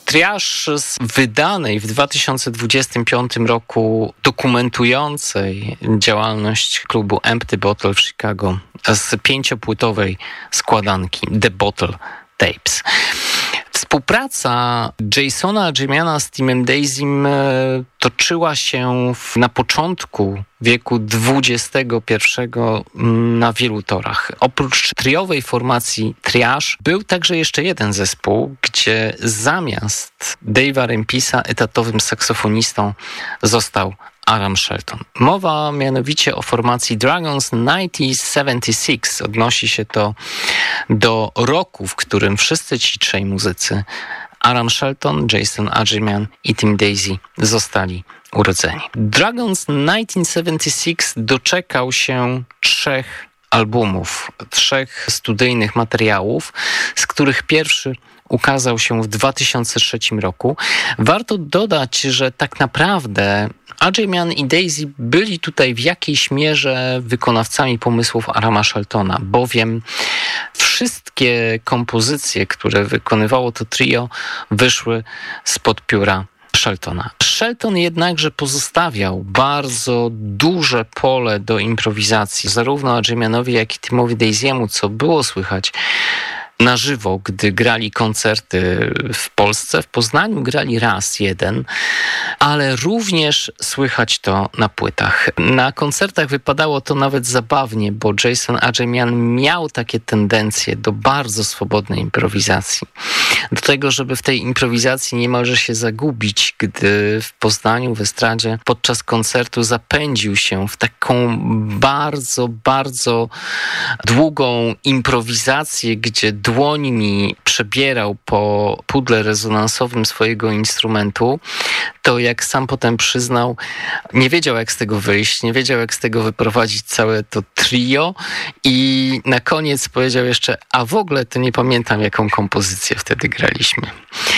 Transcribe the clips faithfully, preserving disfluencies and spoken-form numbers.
Triaż z wydanej w dwa tysiące dwudziestym piątym roku dokumentującej działalność klubu Empty Bottle w Chicago z pięciopłytowej składanki The Bottle Tapes. Współpraca Jasona Adjemiana z Timem Daisym toczyła się w, na początku wieku dwudziestego pierwszego na wielu torach. Oprócz triowej formacji Triaż był także jeszcze jeden zespół, gdzie zamiast Dave'a Rempisa etatowym saksofonistą został Aram Shelton. Mowa mianowicie o formacji Dragons tysiąc dziewięćset siedemdziesiąt sześć. Odnosi się to do roku, w którym wszyscy ci trzej muzycy, Aram Shelton, Jason Adjemian i Tim Daisy, zostali urodzeni. Dragons tysiąc dziewięćset siedemdziesiąt sześć doczekał się trzech albumów, trzech studyjnych materiałów, z których pierwszy ukazał się w dwa tysiące trzecim roku. Warto dodać, że tak naprawdę Adjemian i Daisy byli tutaj w jakiejś mierze wykonawcami pomysłów Arama Sheltona, bowiem wszystkie kompozycje, które wykonywało to trio, wyszły spod pióra Sheltona. Shelton jednakże pozostawiał bardzo duże pole do improwizacji, zarówno Adjemianowi, jak i Timowi Daisy'emu, co było słychać na żywo, gdy grali koncerty w Polsce. W Poznaniu grali raz jeden, ale również słychać to na płytach. Na koncertach wypadało to nawet zabawnie, bo Jason Adjemian miał takie tendencje do bardzo swobodnej improwizacji. Do tego, żeby w tej improwizacji niemalże się zagubić, gdy w Poznaniu, w estradzie, podczas koncertu zapędził się w taką bardzo, bardzo długą improwizację, gdzie dłońmi przebierał po pudle rezonansowym swojego instrumentu, to jak sam potem przyznał, nie wiedział jak z tego wyjść, nie wiedział jak z tego wyprowadzić całe to trio i na koniec powiedział jeszcze, a w ogóle to nie pamiętam jaką kompozycję wtedy graliśmy.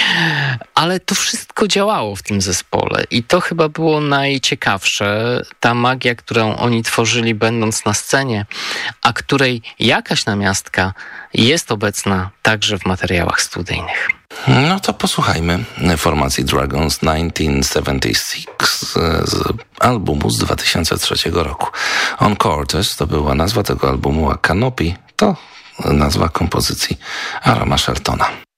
Ale to wszystko działało w tym zespole i to chyba było najciekawsze, ta magia, którą oni tworzyli będąc na scenie, a której jakaś namiastka jest obecna także w materiałach studyjnych. No to posłuchajmy formacji Dragons tysiąc dziewięćset siedemdziesiąt sześć z albumu z dwa tysiące trzeciego roku. On Cortez to była nazwa tego albumu, a Canopy to nazwa kompozycji Arama Sheltona.